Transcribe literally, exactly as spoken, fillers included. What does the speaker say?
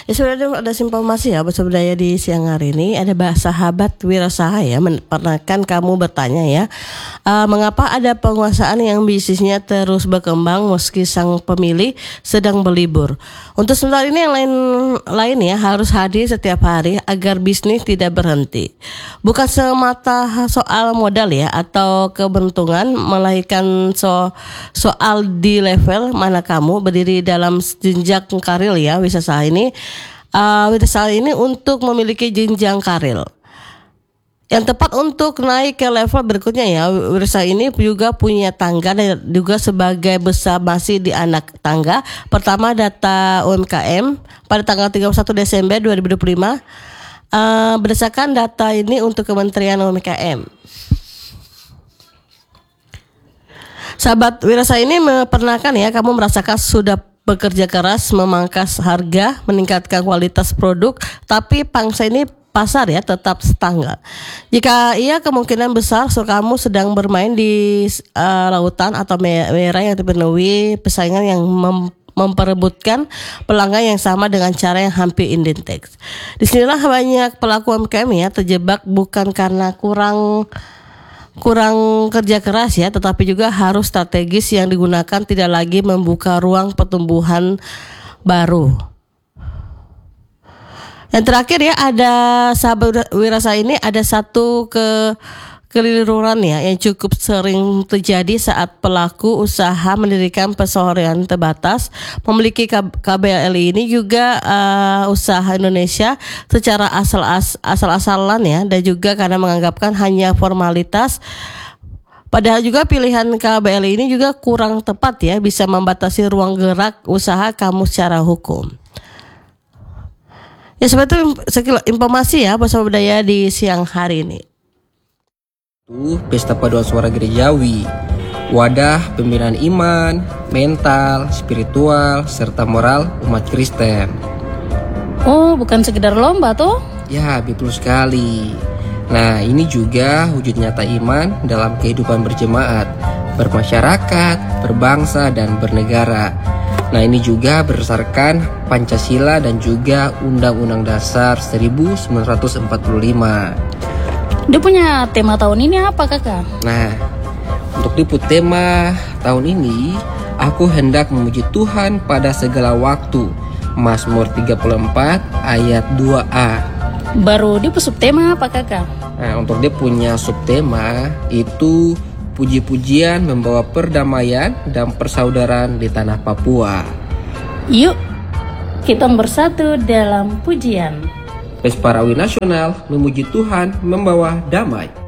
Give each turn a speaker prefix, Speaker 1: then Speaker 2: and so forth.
Speaker 1: Ya sebenarnya ada informasi ya Sobat Budaya di siang hari ini. Ada bahasa sahabat wirausaha ya. Pernah kan kamu bertanya ya, uh, mengapa ada penguasaan yang bisnisnya terus berkembang meski sang pemilik sedang berlibur. Untuk sementara ini yang lain lain ya harus hadir setiap hari agar bisnis tidak berhenti. Bukan semata soal modal ya atau keberuntungan, melainkan so, soal di level mana kamu berdiri dalam jenjang karir ya wirausaha ini. Uh, wirausaha ini untuk memiliki jenjang karir yang tepat untuk naik ke level berikutnya ya. Wirausaha ini juga punya tangga dan juga sebagai besar masih di anak tangga. Pertama, data U M K M pada tanggal tiga puluh satu Desember dua ribu dua puluh lima. Uh, berdasarkan data ini untuk Kementerian U M K M. Sahabat wirausaha ini pernahkan ya kamu merasakan sudah bekerja keras, memangkas harga, meningkatkan kualitas produk, tapi pangsa ini pasar ya tetap setangga. Jika iya, kemungkinan besar so kamu sedang bermain di uh, lautan atau merah yang dipenuhi persaingan yang mem- memperebutkan pelanggan yang sama dengan cara yang hampir identik. Disinilah banyak pelaku U M K M ya terjebak bukan karena kurang kurang kerja keras ya, tetapi juga harus strategis yang digunakan tidak lagi membuka ruang pertumbuhan baru. Yang terakhir ya, ada sahabat wirausaha ini ada satu ke keliruan ya yang cukup sering terjadi saat pelaku usaha mendirikan perseroan terbatas. Memiliki K B L I ini juga uh, usaha Indonesia secara asal as, asal-asalan ya, dan juga karena menganggapkan hanya formalitas. Padahal juga pilihan K B L I ini juga kurang tepat ya, bisa membatasi ruang gerak usaha kamu secara hukum. Ya seperti itu sekilas informasi ya Sobat Budaya di siang hari ini.
Speaker 2: Itu Pesta Paduan Suara Gerejawi, wadah pembinaan iman, mental, spiritual, serta moral umat Kristen.
Speaker 3: Oh, bukan sekedar lomba toh?
Speaker 2: Ya, betul sekali. Nah, ini juga wujud nyata iman dalam kehidupan berjemaat, bermasyarakat, berbangsa, dan bernegara. Nah, ini juga berdasarkan Pancasila dan juga Undang-Undang Dasar seribu sembilan ratus empat puluh lima.
Speaker 3: Dia punya tema tahun ini apa kakak?
Speaker 2: Nah, untuk di tema tahun ini, aku hendak memuji Tuhan pada segala waktu. Mazmur tiga puluh empat ayat dua a.
Speaker 3: Baru dia subtema apa kakak?
Speaker 2: Nah, untuk dia punya subtema itu puji-pujian membawa perdamaian dan persaudaraan di tanah Papua.
Speaker 3: Yuk, kita bersatu dalam pujian.
Speaker 2: Pesparawi Nasional memuji Tuhan membawa damai.